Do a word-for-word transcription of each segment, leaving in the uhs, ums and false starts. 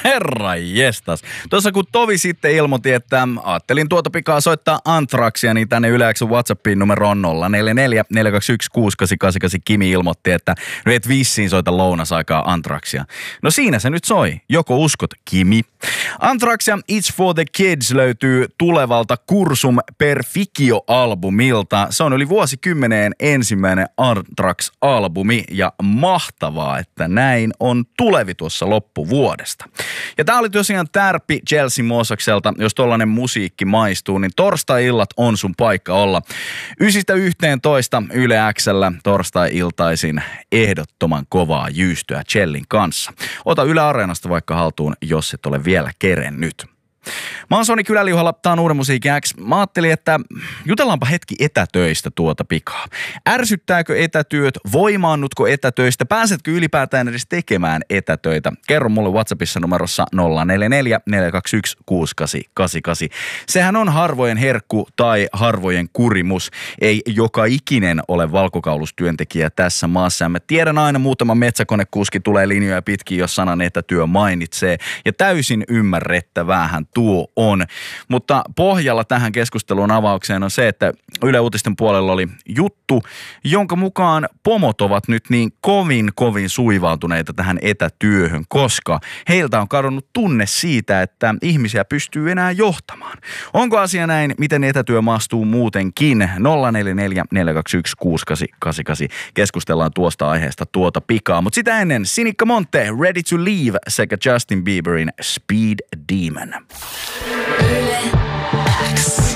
Herra jestas. Tuossa kun Tovi sitten ilmoitti, että ajattelin tuota pikaa soittaa Anthraxia, niin tänne Yle X:n WhatsAppiin numero on nolla neljä neljä neljä kaksi yksi kuusi kahdeksan kahdeksan kahdeksan. Kimi ilmoitti, että no et vissiin soita lounasaikaa Anthraxia. No siinä se nyt soi. Joko uskot, Kimi? Anthrax ja It's for the Kids löytyy tulevalta Cursum Perficio-albumilta. Se on yli vuosikymmeneen ensimmäinen Anthrax-albumi ja mahtavaa, että näin on tulevi tuossa loppuvuodesta. Ja tää oli tosiaan tärppi Chelsea Mosakselta. Jos tollanen musiikki maistuu, niin torstai-illat on sun paikka olla. Ysistä yhteentoista Yle X:llä torstai-iltaisin ehdottoman kovaa jyystyä Chellin kanssa. Ota Yle Areenasta vaikka haltuun, jos et ole vielä kerennyt. Mä oon Soni Kyläliuhalla, tää on Uuden Musiikin X. Mä ajattelin, että jutellaanpa hetki etätöistä tuota pikaa. Ärsyttääkö etätyöt? Voimaannutko etätöistä? Pääsetkö ylipäätään edes tekemään etätöitä? Kerro mulle WhatsAppissa numerossa nolla neljä neljä neljä kaksi yksi kuusi kahdeksan kahdeksan kahdeksan. Sehän on harvojen herkku tai harvojen kurimus. Ei joka ikinen ole valkokaulustyöntekijä tässä maassa. Ja mä tiedän aina muutama metsäkonekuski tulee linjoja pitkin, jos sanan etätyö mainitsee. Ja täysin ymmärrettäväähän tuo on. Mutta pohjalla tähän keskustelun avaukseen on se, että Yle Uutisten puolella oli juttu, jonka mukaan pomot ovat nyt niin kovin, kovin suivautuneita tähän etätyöhön, koska heiltä on kadonnut tunne siitä, että ihmisiä pystyy enää johtamaan. Onko asia näin? Miten etätyö maastuu muutenkin? nolla neljä neljä neljä kaksi yksi kuusi kahdeksan kahdeksan kahdeksan. Keskustellaan tuosta aiheesta tuota pikaa. Mutta sitä ennen Sinikka Monte, Ready to Leave sekä Justin Bieberin Speed Demon. Yle X.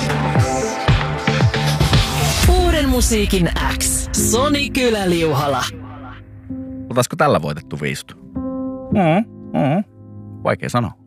Uuden musiikin X. Soni Kyläliuhala. Oltaisiko tällä voitettu viistu? Mm, mm. Vaikea sanoa.